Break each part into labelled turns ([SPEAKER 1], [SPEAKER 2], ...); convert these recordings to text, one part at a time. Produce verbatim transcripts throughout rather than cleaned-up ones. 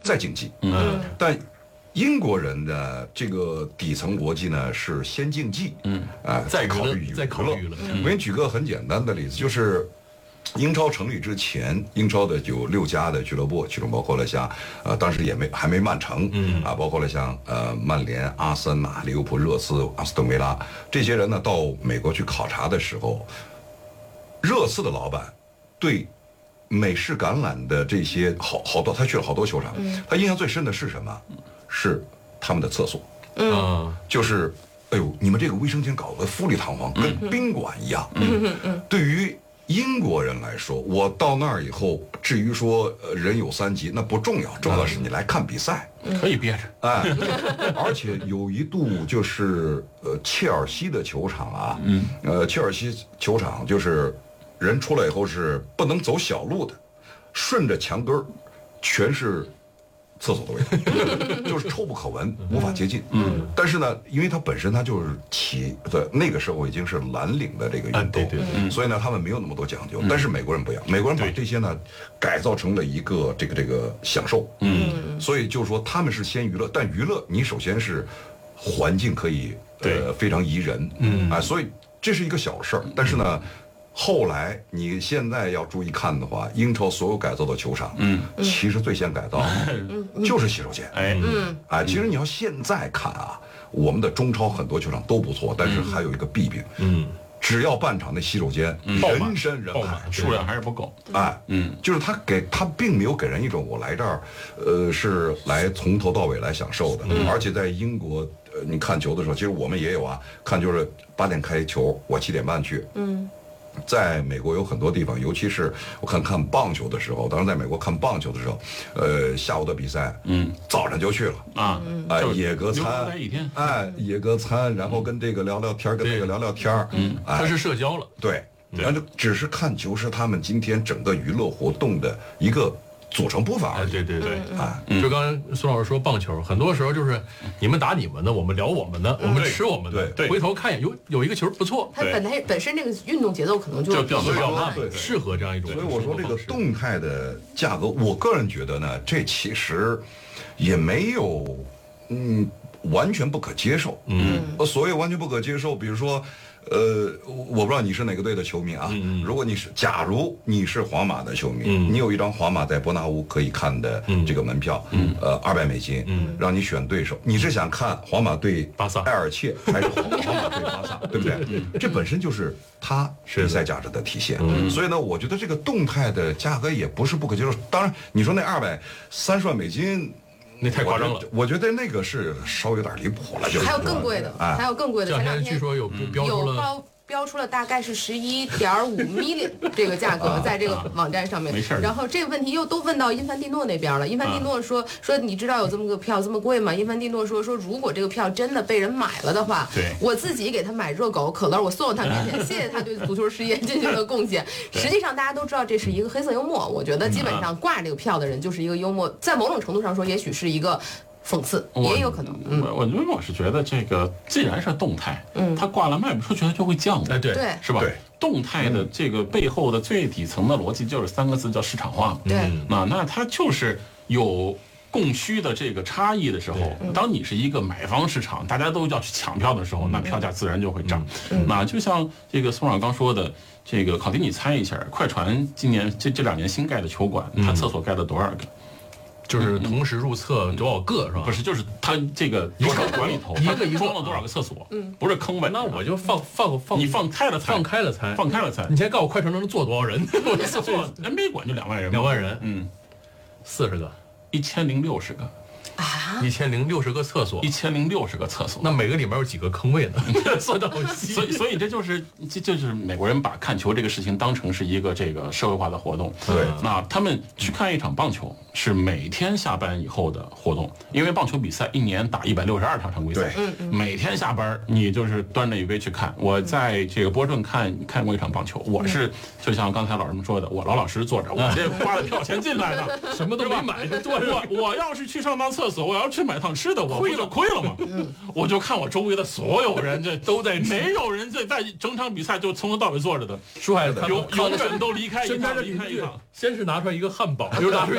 [SPEAKER 1] 再竞技。嗯，但英国人的这个底层逻辑呢是先竞技，嗯啊，再考虑
[SPEAKER 2] 再考虑了。
[SPEAKER 1] 我给你举个很简单的例子，就是英超成立之前，英超的有六家的俱乐部，其中包括了像呃当时也没还没曼城，嗯啊，包括了像呃曼联、阿森纳、利物浦、热刺、阿斯顿维拉这些人呢，到美国去考察的时候，热刺的老板对美式橄榄的这些好好多，他去了好多球场，嗯、他印象最深的是什么？是他们的厕所，嗯，就是哎呦，你们这个卫生间搞得富丽堂皇，跟宾馆一样。嗯嗯，对于英国人来说，我到那儿以后，至于说呃人有三急那不重要，重要的是你来看比赛，
[SPEAKER 2] 可以憋着。
[SPEAKER 1] 哎，而且有一度就是呃切尔西的球场啊，嗯，呃切尔西球场就是人出来以后是不能走小路的，顺着墙根儿全是厕所的味道，就是臭不可闻，无法接近。嗯，但是呢，因为它本身它就是起的那个时候已经是蓝领的这个运动，
[SPEAKER 2] 对对对，
[SPEAKER 1] 所以呢，他们没有那么多讲究。但是美国人不一样，美国人把这些呢改造成了一个这个这个享受。嗯，所以就是说他们是先娱乐，但娱乐你首先是环境可以呃非常宜人。嗯，啊，所以这是一个小事儿，但是呢。后来你现在要注意看的话，英超所有改造的球场，嗯，其实最先改造就是洗手间，哎，嗯，啊，其实你要现在看啊，我们的中超很多球场都不错，但是还有一个弊病，嗯，只要办场那洗手间人山人海，
[SPEAKER 2] 数量还是不够，
[SPEAKER 1] 哎，嗯，就是他给他并没有给人一种我来这儿，呃，是来从头到尾来享受的，而且在英国，呃，你看球的时候，其实我们也有啊，看就是八点开球，我七点半去，嗯。在美国有很多地方，尤其是我看看棒球的时候，当时在美国看棒球的时候，呃，下午的比赛，嗯，早上就去了啊，哎，野格餐，哎，野格餐，然后跟这个聊聊天，跟这个聊聊天，
[SPEAKER 2] 嗯，它是社交了，
[SPEAKER 1] 对，然后只是看球是他们今天整个娱乐活动的一个组成部分而已。
[SPEAKER 2] 对对对，啊，就刚才孙老师说棒球，很多时候就是你们打你们的，我们聊我们的，我们吃我们的，
[SPEAKER 1] 对，
[SPEAKER 2] 回头看一眼有有一个球不错，
[SPEAKER 3] 它本来本身这个运动节奏可能就
[SPEAKER 2] 比较慢，适合这样一种。
[SPEAKER 1] 所以我说这个动态的价格，我个人觉得呢，这其实也没有嗯完全不可接受。嗯，所谓完全不可接受，比如说。呃，我不知道你是哪个队的球迷啊。嗯、如果你是，假如你是皇马的球迷，嗯、你有一张皇马在伯纳乌可以看的这个门票，嗯、呃，二百美金，嗯、让你选对手，你是想看皇马对
[SPEAKER 2] 巴萨、
[SPEAKER 1] 埃尔切，还是皇马对巴萨，对不对？嗯、这本身就是它比赛价值的体现。嗯、所以呢，我觉得这个动态的价格也不是不可接受。当然，你说那二百三十万美金。
[SPEAKER 2] 那太夸张了，
[SPEAKER 1] 我觉得那个是稍微有点离谱了，就是
[SPEAKER 3] 还有更贵的，还有更贵的。
[SPEAKER 2] 前两天据说有标出了。
[SPEAKER 3] 有标出了大概是十一点五 million 这个价格，在这个网站上面。
[SPEAKER 2] 没事。
[SPEAKER 3] 然后这个问题又都问到因凡蒂诺那边了。因凡蒂诺说说你知道有这么个票这么贵吗？因凡蒂诺说说如果这个票真的被人买了的话，
[SPEAKER 2] 对，
[SPEAKER 3] 我自己给他买热狗、可乐，我送到他面前，谢谢他对足球事业进行的贡献。实际上大家都知道这是一个黑色幽默，我觉得基本上挂这个票的人就是一个幽默，在某种程度上说，也许是一个。讽刺也有可能，
[SPEAKER 4] 嗯，我因为我是觉得这个既然是动态，嗯，它挂了卖不出去，它就会降的，
[SPEAKER 2] 哎，对，
[SPEAKER 4] 是吧？对，动态的这个背后的最底层的逻辑就是三个字，叫市场化。
[SPEAKER 3] 对，
[SPEAKER 4] 那那它就是有供需的这个差异的时候，当你是一个买方市场，大家都要去抢票的时候，那票价自然就会涨。那就像这个宋长刚说的，这个考迪，你猜一下，快船今年这这两年新盖的球馆，它厕所盖了多少个？
[SPEAKER 2] 就是同时入厕多少个是吧？
[SPEAKER 4] 不是，就是他这个多少馆里头
[SPEAKER 2] 一个一
[SPEAKER 4] 装了多少个厕所？嗯，不是坑呗。
[SPEAKER 2] 那我就放放放，
[SPEAKER 4] 你放开了猜，
[SPEAKER 2] 放开了猜，
[SPEAKER 4] 放开了猜。
[SPEAKER 2] 你先告诉我快船能坐多少人？
[SPEAKER 4] 我做 N B A 馆就两万人，
[SPEAKER 2] 两万人，
[SPEAKER 4] 嗯，
[SPEAKER 2] 四十个，
[SPEAKER 4] 一千零六十个。
[SPEAKER 3] 啊，
[SPEAKER 2] 一千零六十个厕所，
[SPEAKER 4] 一千零六十个厕所，
[SPEAKER 2] 那每个里面有几个坑位呢？做到
[SPEAKER 4] 所以，所以这就是这就是美国人把看球这个事情当成是一个这个社会化的活动。
[SPEAKER 1] 对，
[SPEAKER 4] 那他们去看一场棒球是每天下班以后的活动，因为棒球比赛一年打一百六十二场常规赛，每天下班你就是端着一杯去看。我在这个波士顿看看过一场棒球，我是就像刚才老师们说的，我老老实实坐着，我这花了票钱进来的，
[SPEAKER 2] 什么都没买，就坐着。
[SPEAKER 4] 我我要是去上趟厕所，我要去买趟吃的，我亏了亏了嘛。我就看我周围的所有人，这都在，没有人在在整场比赛就从头到尾坐着的。
[SPEAKER 2] 书海
[SPEAKER 4] 永永远都离开一趟，离开一趟。
[SPEAKER 2] 先是拿出来一个汉堡，又拿出一个炸鸡。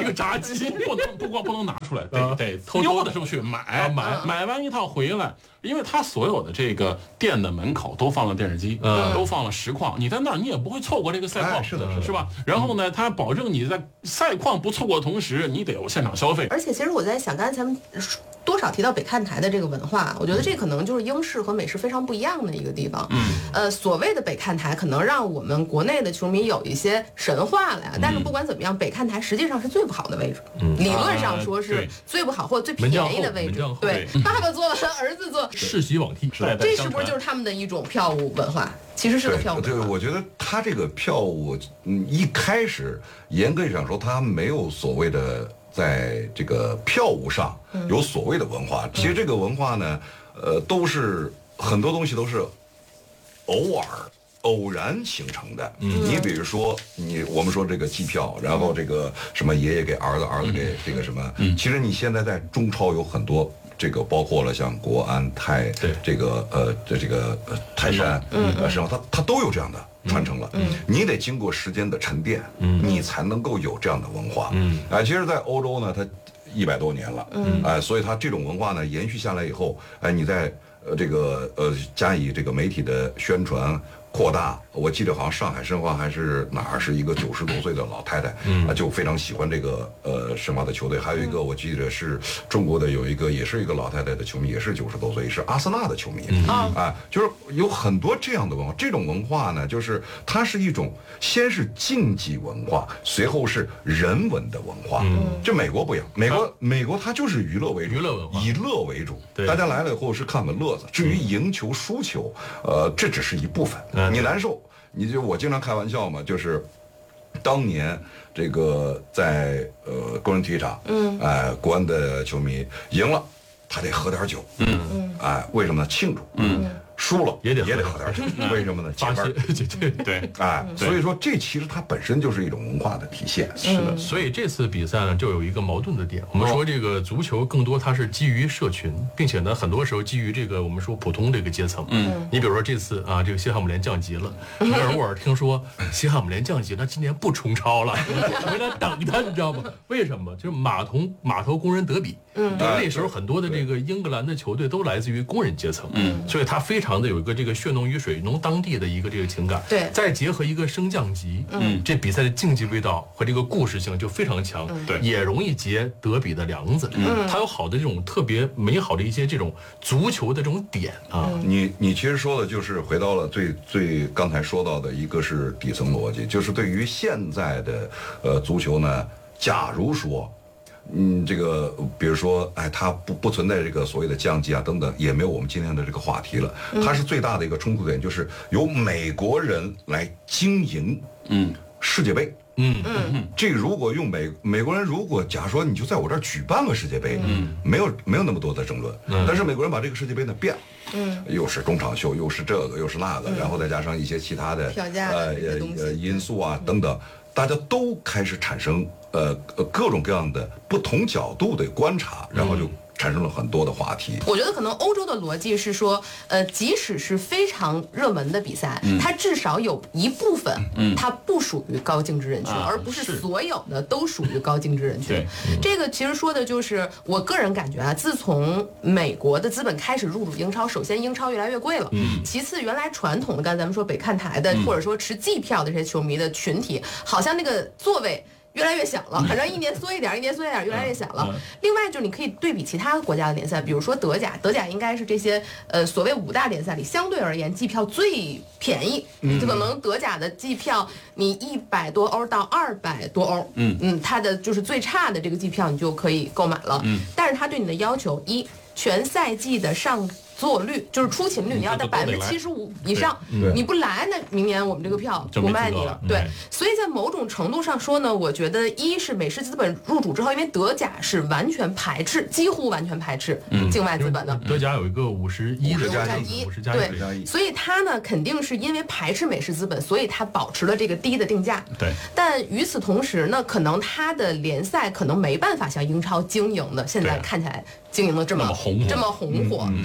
[SPEAKER 4] 不能不光不能拿出来，得
[SPEAKER 2] 啊
[SPEAKER 4] 得
[SPEAKER 2] 偷偷
[SPEAKER 4] 溜达出去买
[SPEAKER 2] 啊买
[SPEAKER 4] 买完一套回来，因为他所有的这个店的门口都放了电视机，
[SPEAKER 2] 嗯
[SPEAKER 4] 都放了实况，你在那儿你也不会错过这个赛况，
[SPEAKER 1] 哎是的是的
[SPEAKER 4] 是吧？然后呢，他保证你在赛况不错过的同时，你得有现场消费。
[SPEAKER 3] 而且其实我在想，刚才咱们多少提到北看台的这个文化，我觉得这可能就是英式和美式非常不一样的一个地方。嗯，呃，所谓的北看台可能让我们国内的球迷有一些神话了呀，但是不管怎么样，北看台实际上是最不好的位置，理论上说是最不好或者最便宜的位置
[SPEAKER 2] 门将后。
[SPEAKER 3] 对，爸爸坐完，儿子坐，
[SPEAKER 2] 世袭罔替，
[SPEAKER 4] 代代
[SPEAKER 3] 这是
[SPEAKER 4] 相传
[SPEAKER 3] 不是就是他们的一种票务文化？其实是个票务
[SPEAKER 1] 对，
[SPEAKER 3] 文化。
[SPEAKER 1] 我觉得他这个票务，嗯，一开始严格上说，他没有所谓的在这个票务上有所谓的文化。其实这个文化呢，呃，都是很多东西都是偶尔。偶然形成的，你比如说，你我们说这个机票，然后这个什么爷爷给儿子，儿子给这个什么，其实你现在在中超有很多。这个包括了像国安泰，
[SPEAKER 2] 对
[SPEAKER 1] 这个呃这这个呃泰山，嗯，呃，实际上它它都有这样的传承了，嗯，你得经过时间的沉淀，嗯，你才能够有这样的文化，嗯，啊，其实，在欧洲呢，它一百多年了，嗯，哎，所以它这种文化呢延续下来以后，哎，你在呃这个呃加以这个媒体的宣传。扩大，我记得好像上海申花还是哪儿是一个九十多岁的老太太，嗯，啊，就非常喜欢这个呃申花的球队。还有一个我记得是中国的有一个也是一个老太太的球迷，也是九十多岁，是阿森纳的球迷，啊、嗯，就是有很多这样的文化。这种文化呢，就是它是一种先是竞技文化，随后是人文的文化。嗯，这美国不一样，美国、啊、美国它就是娱乐为主，
[SPEAKER 2] 娱乐文化，
[SPEAKER 1] 以乐为主，
[SPEAKER 2] 对，
[SPEAKER 1] 大家来了以后是看个乐子。至于赢球输球，呃，这只是一部分。你难受，你就我经常开玩笑嘛，就是当年这个在呃工人体育场，嗯，哎、呃，国安的球迷赢了，他得喝点酒，嗯嗯，哎，为什么呢？庆祝，嗯。输了
[SPEAKER 2] 也得
[SPEAKER 1] 也得喝点酒，为什么呢？
[SPEAKER 2] 解闷，对对
[SPEAKER 4] 对，
[SPEAKER 1] 哎，所以说这其实它本身就是一种文化的体现。
[SPEAKER 2] 是的，所以这次比赛呢，就有一个矛盾的点。我们说这个足球更多它是基于社群，并且呢，很多时候基于这个我们说普通这个阶层。嗯，你比如说这次啊，这个西汉姆联降级了，米尔沃尔听说西汉姆联降级，那今年不冲超了，回来等他，你知道吗？为什么？就是码头码头工人德比。嗯，那时候很多的这个英格兰的球队都来自于工人阶层，嗯，所以他非常的有一个这个血浓于水浓当地的一个这个情感，
[SPEAKER 3] 对，
[SPEAKER 2] 再结合一个升降级，嗯，这比赛的竞技味道和这个故事性就非常强，
[SPEAKER 4] 对，
[SPEAKER 2] 也容易结德比的梁子，嗯，它有好的这种特别美好的一些这种足球的这种点啊，
[SPEAKER 1] 你你其实说的就是回到了最最刚才说到的一个是底层逻辑，就是对于现在的呃足球呢，假如说。嗯，这个比如说，哎，它不不存在这个所谓的降级啊等等，也没有我们今天的这个话题了。它是最大的一个冲突点，就是由美国人来经营，嗯，世界杯。嗯嗯，这如果用美美国人，如果假如说你就在我这儿举办个世界杯，嗯，没有没有那么多的争论。嗯，但是美国人把这个世界杯呢变了，嗯，又是中场秀，又是这个，又是那个，然后再加上一些其他的
[SPEAKER 3] 票价
[SPEAKER 1] 呃呃因素啊等等。大家都开始产生呃各种各样的不同角度的观察，然后就产生了很多的话题。
[SPEAKER 3] 我觉得可能欧洲的逻辑是说，呃，即使是非常热门的比赛，嗯、它至少有一部分，嗯，它不属于高净值人群，嗯、而不是所有的都属于高净值人群。嗯、这个其实说的就是我个人感觉啊，自从美国的资本开始入主英超，首先英超越来越贵了，嗯，其次原来传统的，刚才咱们说北看台的，嗯、或者说持季票的这些球迷的群体，好像那个座位。越来越小了，反正一年缩一点，一年缩一点，越来越小了。另外就是你可以对比其他国家的联赛，比如说德甲，德甲应该是这些呃所谓五大联赛里相对而言季票最便宜，就可能德甲的季票你一百多欧到二百多欧，嗯嗯，它的就是最差的这个季票你就可以购买了。嗯，但是它对你的要求一，全赛季的上。座率就是出勤率，你要在百分之七十五以上，你不来，那明年我们这个票不卖你了。对，所以在某种程度上说呢，我觉得一是美式资本入主之后，因为德甲是完全排斥，几乎完全排斥境外资本的。
[SPEAKER 2] 德甲有一个五十一的
[SPEAKER 1] 加
[SPEAKER 3] 一，
[SPEAKER 2] 五十加
[SPEAKER 3] 一，所以它呢肯定是因为排斥美式资本，所以它保持了这个低的定价。
[SPEAKER 4] 对，
[SPEAKER 3] 但与此同时呢，可能它的联赛可能没办法像英超经营的，现在看起来。经营的这么
[SPEAKER 4] 红
[SPEAKER 3] 这么红火，对。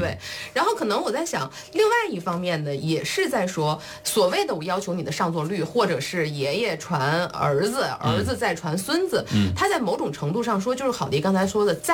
[SPEAKER 3] 然后可能我在想，另外一方面呢，也是在说所谓的我要求你的上座率，或者是爷爷传儿子，儿子再传孙子，他在某种程度上说，就是郝迪刚才说的。